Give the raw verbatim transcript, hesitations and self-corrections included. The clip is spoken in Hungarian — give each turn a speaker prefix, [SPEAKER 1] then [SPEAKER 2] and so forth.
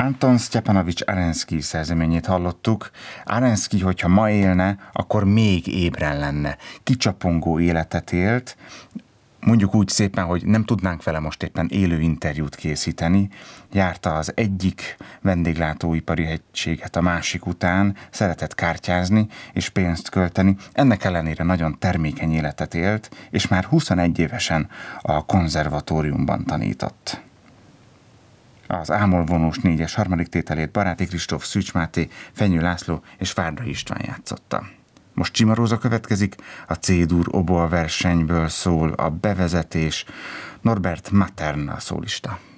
[SPEAKER 1] Anton Sztyepanovics Arenszkij szerzeményét hallottuk. Arenszkij, hogyha ma élne, akkor még ébren lenne. Kicsapongó életet élt, mondjuk úgy szépen, hogy nem tudnánk vele most éppen élő interjút készíteni. Járta az egyik vendéglátóipari egységet a másik után, szeretett kártyázni és pénzt költeni. Ennek ellenére nagyon termékeny életet élt, és már huszonegy évesen a konzervatóriumban tanított. Az ámolvonós négyes harmadik tételét Baráti Kristóf, Szűcs Máté, Fenyő László és Várda István játszotta. Most Csima Róza következik, a C-dur oboa versenyből szól a bevezetés, Norbert Matern a szólista.